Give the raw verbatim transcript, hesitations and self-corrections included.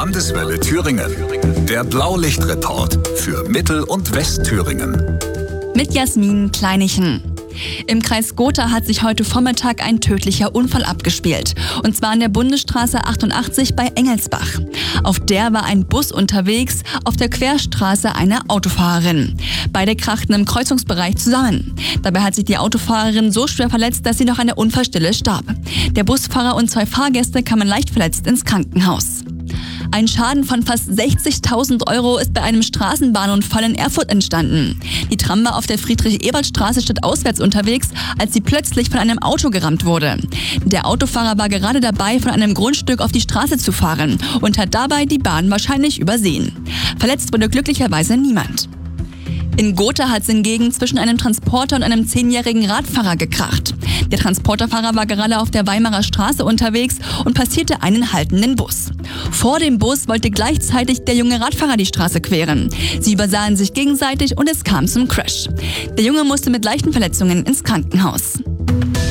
Landeswelle Thüringen. Der Blaulichtreport für Mittel- und Westthüringen. Mit Jasmin Kleinichen. Im Kreis Gotha hat sich heute Vormittag ein tödlicher Unfall abgespielt. Und zwar an der Bundesstraße achtundachtzig bei Engelsbach. Auf der war ein Bus unterwegs, auf der Querstraße eine Autofahrerin. Beide krachten im Kreuzungsbereich zusammen. Dabei hat sich die Autofahrerin so schwer verletzt, dass sie noch an der Unfallstelle starb. Der Busfahrer und zwei Fahrgäste kamen leicht verletzt ins Krankenhaus. Ein Schaden von fast sechzigtausend Euro ist bei einem Straßenbahnunfall in Erfurt entstanden. Die Tram war auf der Friedrich-Ebert-Straße stadtauswärts unterwegs, als sie plötzlich von einem Auto gerammt wurde. Der Autofahrer war gerade dabei, von einem Grundstück auf die Straße zu fahren und hat dabei die Bahn wahrscheinlich übersehen. Verletzt wurde glücklicherweise niemand. In Gotha hat es hingegen zwischen einem Transporter und einem zehnjährigen Radfahrer gekracht. Der Transporterfahrer war gerade auf der Weimarer Straße unterwegs und passierte einen haltenden Bus. Vor dem Bus wollte gleichzeitig der junge Radfahrer die Straße queren. Sie übersahen sich gegenseitig und es kam zum Crash. Der Junge musste mit leichten Verletzungen ins Krankenhaus.